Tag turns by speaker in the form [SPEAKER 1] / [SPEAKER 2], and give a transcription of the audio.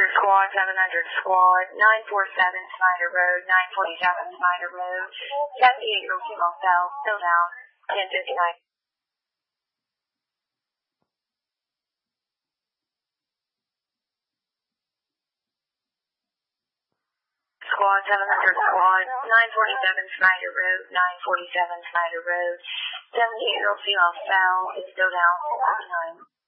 [SPEAKER 1] squad, 700 squad, 947 Snyder Road, 947 Snyder Road, 78-year-old female fell, still down, 1059. Squad, 700 squad, 947 Snyder Road, 947 Snyder Road, 78-year-old female fell, is still down, 1059.